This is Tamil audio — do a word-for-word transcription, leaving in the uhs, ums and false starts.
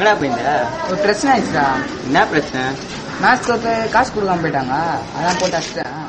எங்கடா போயிருந்த? ஒரு பிரச்சனை ஆயிடுச்சுடா. என்ன பிரச்சனை? மேட்ச் தோத்து காசு கொடுக்காம போயிட்டாங்க, அதான் போட்டு அடிச்சிட்டேன்.